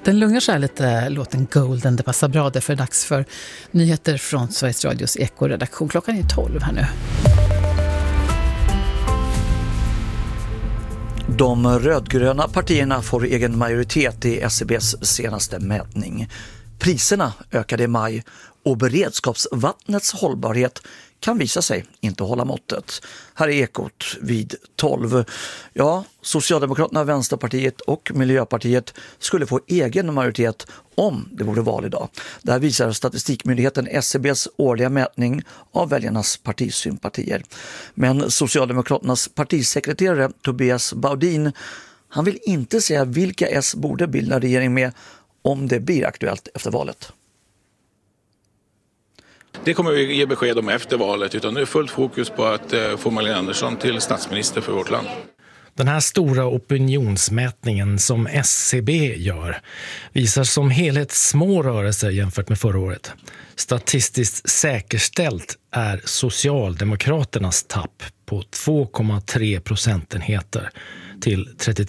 Den lungar så här lite låten Golden. Det passar bra, det för dags för nyheter från Sveriges Radios Eko-redaktion. Klockan är 12 här nu. De rödgröna partierna får egen majoritet i SCBs senaste mätning. Priserna ökade i maj och beredskapsvattnets hållbarhet kan visa sig inte hålla måttet. Här är Ekot vid 12. Ja, Socialdemokraterna, Vänsterpartiet och Miljöpartiet skulle få egen majoritet om det vore val idag. Där visar statistikmyndigheten SCBs årliga mätning av väljarnas partisympatier. Men Socialdemokraternas partisekreterare Tobias Baudin, han vill inte säga vilka S borde bilda regering med om det blir aktuellt efter valet. Det kommer vi ge besked om efter valet, utan nu är fullt fokus på att få Magdalena Andersson till statsminister för vårt land. Den här stora opinionsmätningen som SCB gör visar som helhet små rörelser jämfört med förra året. Statistiskt säkerställt är Socialdemokraternas tapp på 2,3 procentenheter till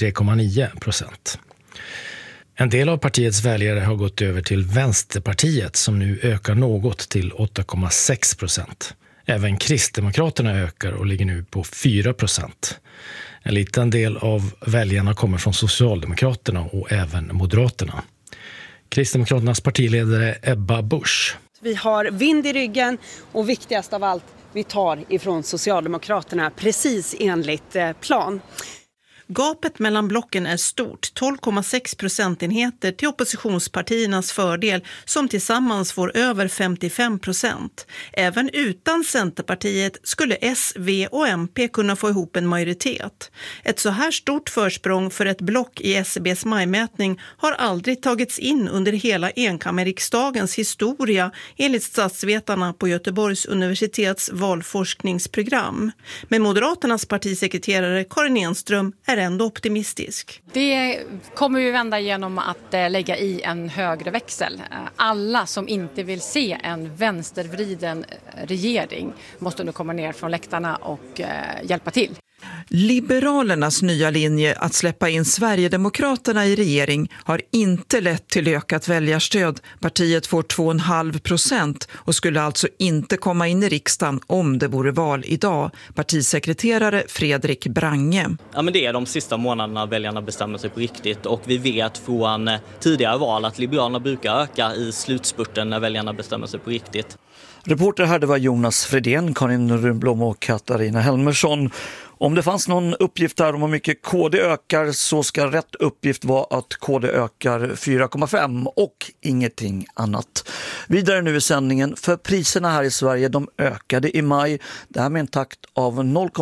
33,9%. En del av partiets väljare har gått över till Vänsterpartiet som nu ökar något till 8,6%. Även Kristdemokraterna ökar och ligger nu på 4%. En liten del av väljarna kommer från Socialdemokraterna och även Moderaterna. Kristdemokraternas partiledare Ebba Busch. Vi har vind i ryggen och viktigast av allt, vi tar ifrån Socialdemokraterna precis enligt plan. Gapet mellan blocken är stort, 12,6 procentenheter till oppositionspartiernas fördel som tillsammans får över 55%. Även utan Centerpartiet skulle S, V och MP kunna få ihop en majoritet. Ett så här stort försprång för ett block i SCBs majmätning har aldrig tagits in under hela enkammarriksdagens historia enligt statsvetarna på Göteborgs universitets valforskningsprogram. Men Moderaternas partisekreterare Karin Enström är ändå optimistisk. Det kommer vi vända genom att lägga i en högre växel. Alla som inte vill se en vänstervriden regering måste nu komma ner från läktarna och hjälpa till. Liberalernas nya linje att släppa in Sverigedemokraterna i regering har inte lett till ökat väljarstöd. Partiet får 2,5% och skulle alltså inte komma in i riksdagen om det vore val idag. Partisekreterare Fredrik Brange. Ja, men det är de sista månaderna väljarna bestämmer sig på riktigt och vi vet från tidigare val att Liberalerna brukar öka i slutspurten när väljarna bestämmer sig på riktigt. Reporter här, det var Jonas Fredén, Karin Rundblom och Katarina Helmersson. Om det fanns någon uppgift här om hur mycket KD ökar så ska rätt uppgift vara att KD ökar 4,5 och ingenting annat. Vidare nu i sändningen, för priserna här i Sverige de ökade i maj, det här med en takt av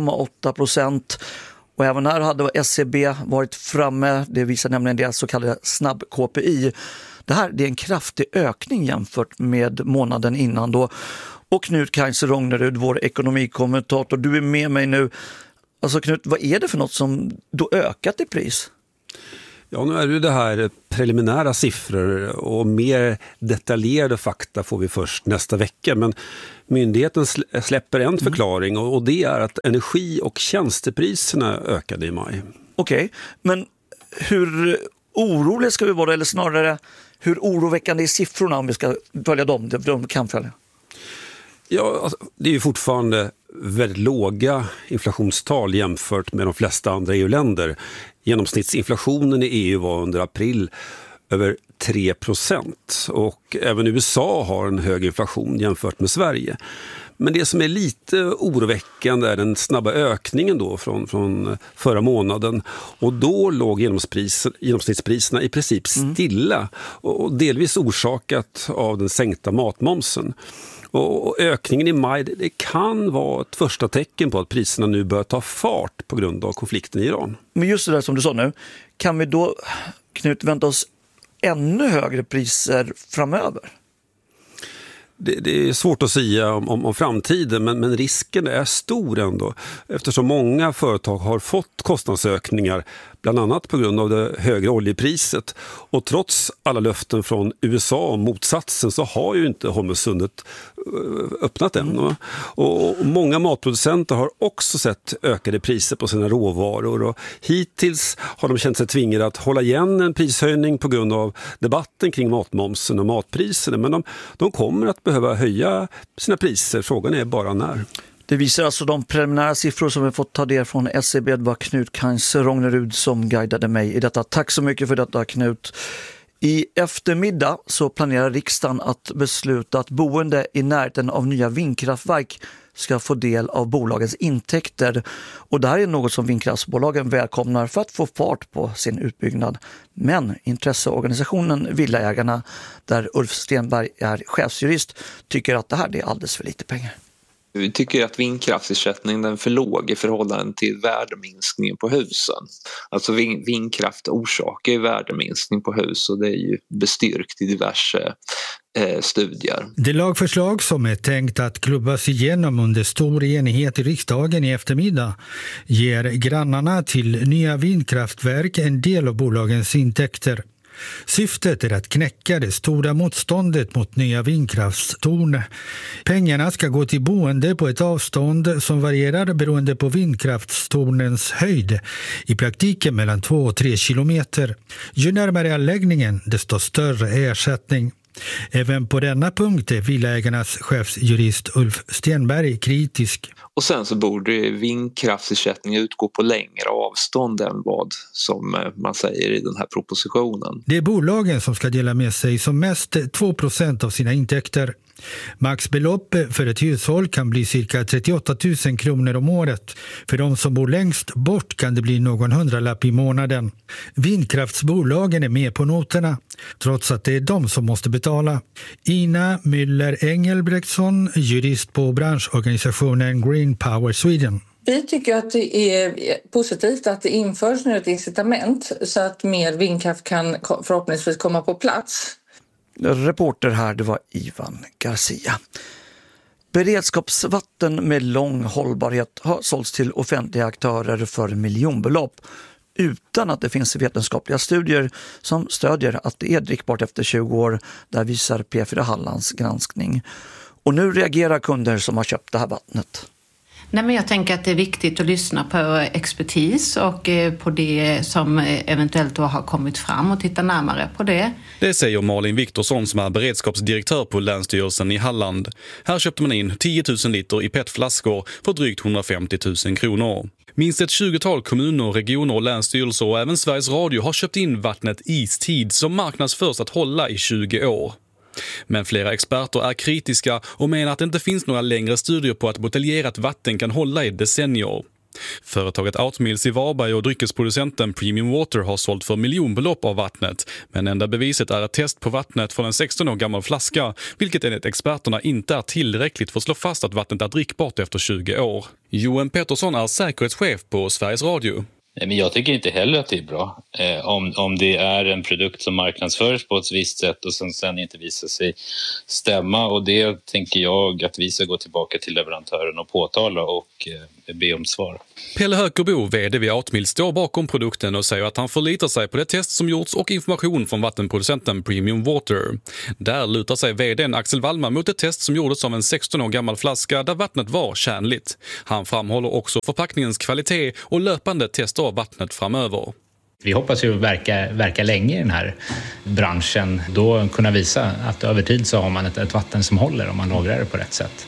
0,8%. Och även här hade SCB varit framme, det visar nämligen det så kallade snabb-KPI. Det här det är en kraftig ökning jämfört med månaden innan då. Och Knut Kaiser-Rognerud, vår ekonomikommentator, du är med mig nu. Alltså Knut, vad är det för något som då ökat i pris? Ja, nu är det här preliminära siffror och mer detaljerade fakta får vi först nästa vecka. Men myndigheten släpper en förklaring och det är att energi- och tjänstepriserna ökade i maj. Okej, men hur oroliga ska vi vara, eller snarare hur oroväckande är siffrorna om vi ska följa dem? De kan följa. Ja, alltså, det är ju fortfarande väldigt låga inflationstal jämfört med de flesta andra EU-länder. Genomsnittsinflationen i EU var under april över 3% och även USA har en hög inflation jämfört med Sverige. Men det som är lite oroväckande är den snabba ökningen då från förra månaden. Och då låg genomsnittspriserna i princip stilla och delvis orsakat av den sänkta matmomsen. Och ökningen i maj det kan vara ett första tecken på att priserna nu börjar ta fart på grund av konflikten i Iran. Men just det där som du sa nu, kan vi då, Knut, vänta oss ännu högre priser framöver? Det är svårt att säga om framtiden, men risken är stor ändå eftersom många företag har fått kostnadsökningar bland annat på grund av det högre oljepriset. Och trots alla löften från USA om motsatsen så har ju inte Hormuzsundet öppnat än. Och många matproducenter har också sett ökade priser på sina råvaror, och hittills har de känt sig tvingade att hålla igen en prishöjning på grund av debatten kring matmomsen och matpriserna, men de kommer att behöva höja sina priser. Frågan är bara när. Det visar alltså de preliminära siffror som vi fått ta del från SCB. Det var Knut Kainz-Rognerud som guidade mig i detta. Tack så mycket för detta, Knut. I eftermiddag så planerar riksdagen att besluta att boende i närheten av nya vindkraftverk ska få del av bolagens intäkter. Och det här är något som vindkraftsbolagen välkomnar för att få fart på sin utbyggnad. Men intresseorganisationen Villaägarna, där Ulf Stenberg är chefsjurist, tycker att det här är alldeles för lite pengar. Vi tycker att vindkraftsersättningen är för låg i förhållande till värdeminskningen på husen. Alltså vindkraft orsakar ju värdeminskning på hus, och det är ju bestyrkt i diverse studier. Det lagförslag som är tänkt att klubbas igenom under stor enighet i riksdagen i eftermiddag ger grannarna till nya vindkraftverk en del av bolagens intäkter. Syftet är att knäcka det stora motståndet mot nya vindkraftstorn. Pengarna ska gå till boende på ett avstånd som varierar beroende på vindkraftstornens höjd, i praktiken mellan 2 och 3 kilometer. Ju närmare anläggningen, desto större ersättning. Även på denna punkt är Villaägarnas chefsjurist Ulf Stenberg kritisk. Och sen så borde vindkraftsersättning utgå på längre avstånd än vad som man säger i den här propositionen. Det är bolagen som ska dela med sig som mest 2% av sina intäkter. Maxbelopp för ett hushåll kan bli cirka 38 000 kronor om året. För de som bor längst bort kan det bli någon hundralapp i månaden. Vindkraftsbolagen är med på noterna, trots att det är de som måste betala. Ina Müller Engelbrektsson, jurist på branschorganisationen Green Power Sweden. Vi tycker att det är positivt att det införs nu ett incitament så att mer vindkraft kan förhoppningsvis komma på plats. Reporter här, det var Ivan Garcia. Beredskapsvatten med lång hållbarhet har sålts till offentliga aktörer för miljonbelopp utan att det finns vetenskapliga studier som stödjer att det är drickbart efter 20 år. Där visar P4 Hallands granskning. Och nu reagerar kunder som har köpt det här vattnet. Nej, men jag tänker att det är viktigt att lyssna på expertis och på det som eventuellt då har kommit fram och titta närmare på det. Det säger Malin Viktorsson som är beredskapsdirektör på Länsstyrelsen i Halland. Här köpte man in 10 000 liter i PET-flaskor för drygt 150 000 kronor. Minst ett 20-tal kommuner, regioner och länsstyrelser och även Sveriges Radio har köpt in vattnet Istid som marknadsförs att hålla i 20 år. Men flera experter är kritiska och menar att det inte finns några längre studier på att buteljerat vatten kan hålla i decennier. Företaget Outmills i Varberg och dryckesproducenten Premium Water har sålt för miljonbelopp av vattnet, men enda beviset är ett test på vattnet från en 16 år gammal flaska, vilket enligt experterna inte är tillräckligt för att slå fast att vattnet är drickbart efter 20 år. Johan Pettersson är säkerhetschef på Sveriges Radio. Men jag tycker inte heller att det är bra. Om det är en produkt som marknadsförs på ett visst sätt och sen inte visar sig stämma. Och det tänker jag att vi ska gå tillbaka till leverantören och påtala och be om svar. Pelle Hökerbo, vd vid Outmill, står bakom produkten och säger att han förlitar sig på det test som gjorts och information från vattenproducenten Premium Water. Där lutar sig vdn Axel Wallman mot ett test som gjordes av en 16 år gammal flaska där vattnet var kärnligt. Han framhåller också förpackningens kvalitet och löpande tester av vattnet framöver. Vi hoppas ju verka länge i den här branschen, då kunna visa att över tid så har man ett vatten som håller om man lagrar det på rätt sätt.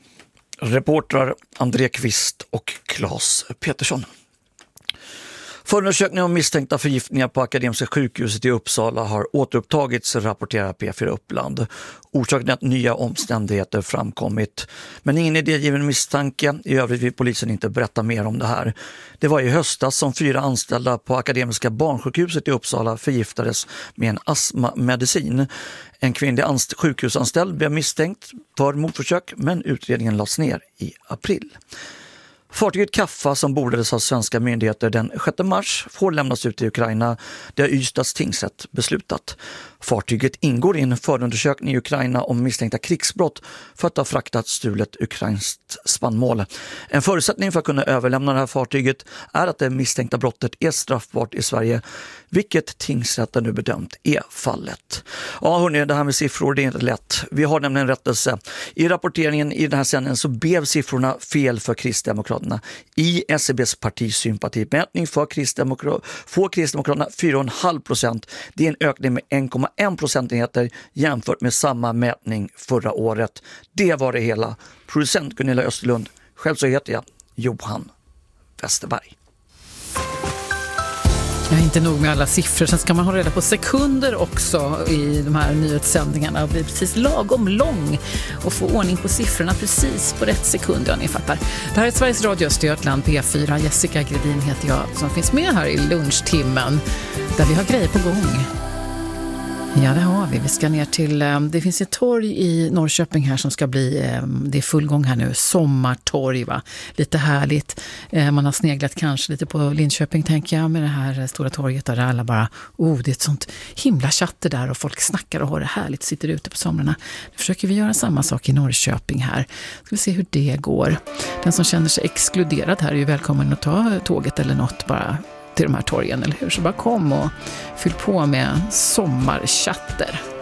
Reportrar André Kvist och Claes Petersson. Förundersökningen om misstänkta förgiftningar på Akademiska sjukhuset i Uppsala har återupptagits, rapporterar P4 Uppland. Orsaken är att nya omständigheter framkommit. Men ingen idégiven misstanke. I övrigt vill polisen inte berätta mer om det här. Det var i höstas som 4 anställda på Akademiska barnsjukhuset i Uppsala förgiftades med en astmamedicin. En kvinnlig sjukhusanställd blev misstänkt för mordförsök, men utredningen lades ner i april. Fartyget Kaffa som bordades av svenska myndigheter den 6 mars får lämnas ut i Ukraina. Det har Ystads tingsrätt beslutat. Fartyget ingår i en förundersökning i Ukraina om misstänkta krigsbrott för att ha fraktat stulet ukrainskt spannmål. En förutsättning för att kunna överlämna det här fartyget är att det misstänkta brottet är straffbart i Sverige, vilket tingsrätten nu bedömt är fallet. Ja hörni, det här med siffror det är inte lätt. Vi har nämligen en rättelse. I rapporteringen i den här sändningen så blev siffrorna fel för Kristdemokraterna. I SCBs partisympatimätning får Kristdemokraterna 4,5%. Det är en ökning med 1,1 procentenheter jämfört med samma mätning förra året. Det var det hela. Producent Gunilla Österlund. Själv så heter jag Johan Westerberg. Ja, inte nog med alla siffror, sen ska man ha reda på sekunder också i de här nyhetssändningarna och bli precis lagom lång och få ordning på siffrorna precis på rätt sekund, ja ni fattar. Det här är Sveriges Radio Östergötland P4, Jessica Gredin heter jag som finns med här i lunchtimmen där vi har grejer på gång. Ja, det har vi. Vi ska ner till, det finns ett torg i Norrköping här som ska bli, det är fullgång här nu, sommartorg va. Lite härligt. Man har sneglat kanske lite på Linköping tänker jag med det här stora torget där alla bara, det är ett sånt himla chatter där och folk snackar och har det härligt, sitter ute på somrarna. Nu försöker vi göra samma sak i Norrköping här. Ska vi se hur det går. Den som känner sig exkluderad här är ju välkommen att ta tåget eller något bara till de här torgen, eller hur? Så bara kom och fyll på med sommarchatter.